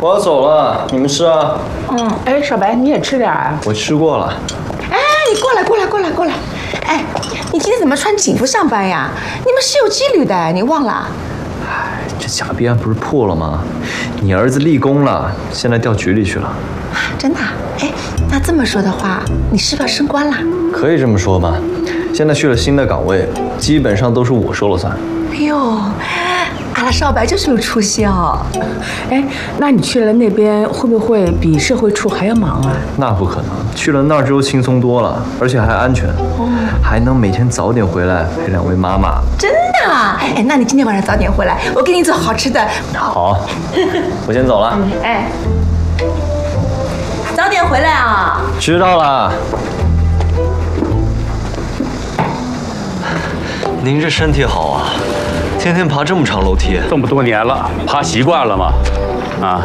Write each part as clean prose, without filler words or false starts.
我要走了，你们吃啊。 哎，少白你也吃点啊。 我吃过了。 哎，你过来！哎，你今天怎么穿警服上班呀？你们是有纪律的，你忘了？ 哎，这假币案不是破了吗？你儿子立功了，现在调局里去了。 真的？哎，那这么说的话，你是不是要升官了？ 可以这么说吧，现在去了新的岗位，基本上都是我说了算。 哎呦，阿拉少白就是有出息哦。 哎，那你去了那边会不会比社会处还要忙啊？ 那不可能，去了那儿之后轻松多了，而且还安全，还能每天早点回来陪2位妈妈。 真的啊？哎，那你今天晚上早点回来，我给你做好吃的。 好，我先走了。 哎，早点回来啊。 知道了。您这身体好啊，天天爬这么长楼梯。 这么多年了，爬习惯了嘛。啊，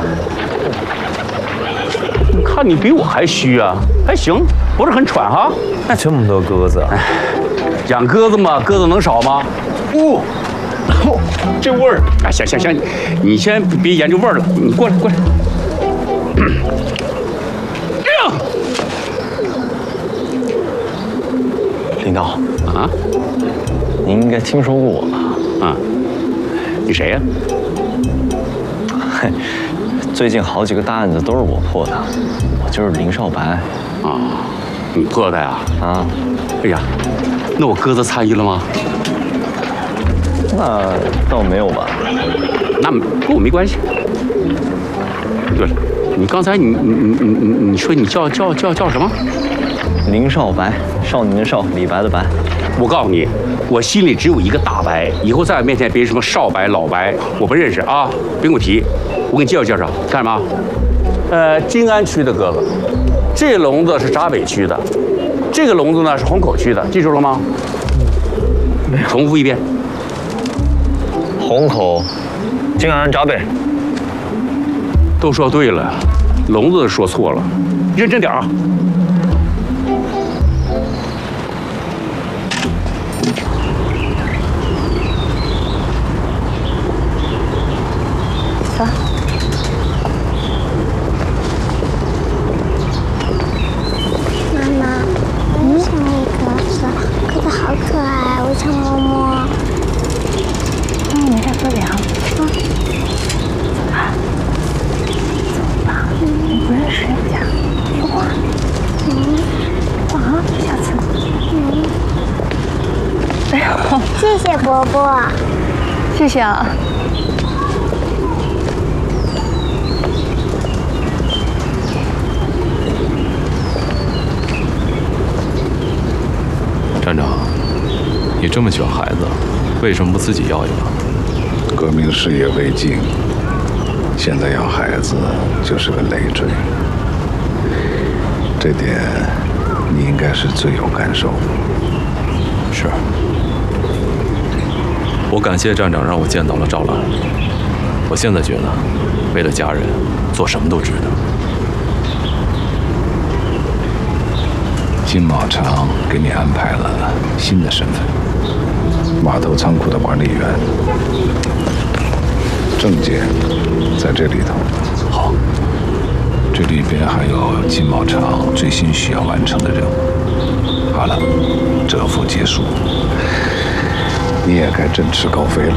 看你比我还虚啊，还行，不是很喘哈。 这么多鸽子， 养鸽子嘛，鸽子能少吗？这味儿，哎，行，你先别研究味儿了，你过来。 领导啊， 您应该听说过我吧？ 啊，你谁呀？ 嘿，最近好几个大案子都是我破的，我就是林少白。 啊，你破的呀？ 啊， 哎呀，那我鸽子参与了吗？ 那倒没有吧？ 那跟我没关系。对了，你刚才你说你叫什么？ 林少白，少年的少，李白的白。 我告诉你，我心里只有一个大白，以后在我面前别什么少白老白，我不认识啊，别给我提。我给你介绍介绍，干什么？静安区的鸽子，这笼子是闸北区的，这个笼子呢是虹口区的，记住了吗？重复一遍。 虹口、静安、闸北。 都说对了，笼子说错了，认真点啊！ 走。 妈妈，我想一个鸽子好可爱，我想摸摸。 你再多点啊。你不认识人家，说话。哇，下次。哎呦， 谢谢伯伯。 谢谢啊。 站长，你这么喜欢孩子，为什么不自己要一个？ 革命事业未尽，现在要孩子就是个累赘，这点你应该是最有感受。 是，我感谢站长让我见到了赵兰。我现在觉得，为了家人，做什么都值得。 金茂昌给你安排了新的身份，码头仓库的管理员，证件在这里头。 好， 这里边还有金茂昌最新需要完成的任务。好了，蛰伏结束，你也该振翅高飞了。